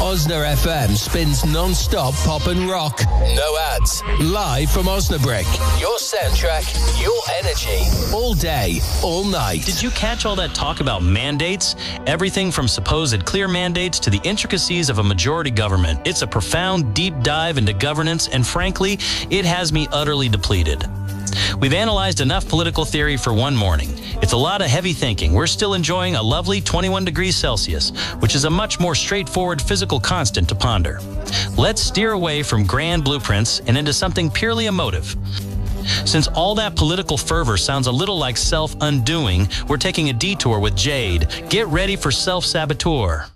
Osna FM spins non-stop pop and rock. No ads. Live from Osnabrück. Your soundtrack, your energy. All day, all night. Did you catch all that talk about mandates? Everything from supposed clear mandates to the intricacies of a majority government. It's a profound, deep dive into governance, and frankly, it has me utterly depleted. We've analyzed enough political theory for one morning. It's a lot of heavy thinking. We're still enjoying a lovely 21 degrees Celsius, which is a much more straightforward physical constant to ponder. Let's steer away from grand blueprints and into something purely emotive. Since all that political fervor sounds a little like self-undoing, we're taking a detour with Jade. Get ready for self-saboteur.